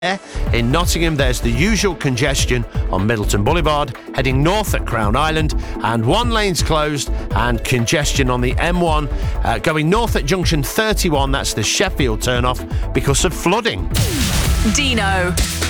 In Nottingham, there's the usual congestion on Middleton Boulevard, heading north at Crown Island, and one lane's closed, and congestion on the M1 going north at junction 31, that's the Sheffield turnoff, because of flooding. Dino.